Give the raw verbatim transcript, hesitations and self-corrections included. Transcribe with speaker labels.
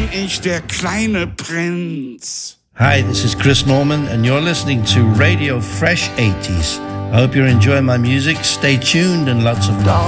Speaker 1: bin ich der kleine Prinz.
Speaker 2: Hi, this is Chris Norman, and you're listening to Radio Fresh eighties. I hope you're enjoying my music. Stay tuned and lots of love.